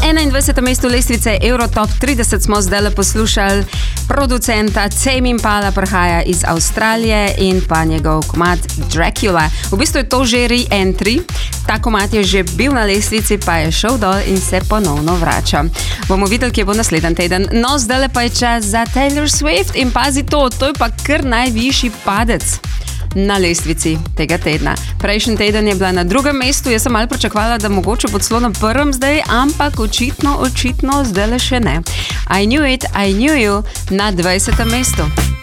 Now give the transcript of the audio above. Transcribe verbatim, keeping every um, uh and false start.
enaindvajsetem mestu lestvice Eurotop trideset smo zdaj poslušali producenta Tame Impala, prihaja iz Avstralije in pa njegov komad Dracula. V bistvu je to že re-entry, ta komad je že bil na lestvici, pa je šel dol in se ponovno vrača. Bomo videli, kje bo naslednji teden. No, zdaj pa je čas za Taylor Swift in pazi to, to je pa kar najvišji padec na lestvici tega tedna. Prejšnji teden je bila na drugem mestu, jaz sem malo pričakovala, da mogoče bo celo na prvem zdaj, ampak očitno, očitno zdaj le še ne. I Knew It, I Knew You na dvajsetem mestu.